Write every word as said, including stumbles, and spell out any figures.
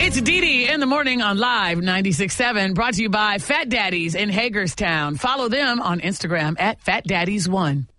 It's Dee Dee in the morning on Live ninety-six point seven, brought to you by Fat Daddies in Hagerstown. Follow them on Instagram at Fat Daddies one.